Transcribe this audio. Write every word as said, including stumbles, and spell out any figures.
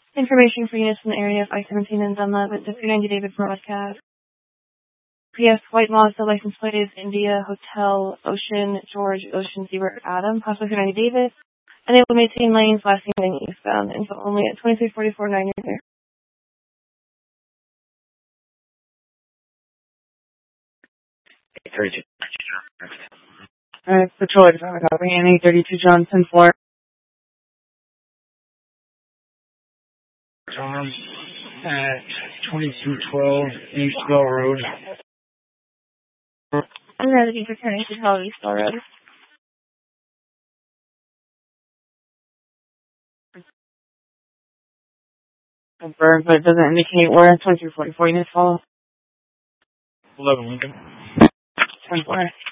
Information for units in the area of I seventeen and Dunlap at the three ninety David broadcast. P S. White Mazda license plate is India Hotel Ocean George Ocean Zebra Adam, possibly three ninety David. And they will maintain lanes lasting eastbound until only at twenty-three forty-four nine there. thirty-two. Alright, Patrol, copy, N A thirty-two Johnson, four. Tom at twenty-two twelve Eastville Road. I'm ready for turning to Hell Eastville Road. Confirmed, but it doesn't indicate where twenty-three forty-four units follow. eleven Lincoln. ten four.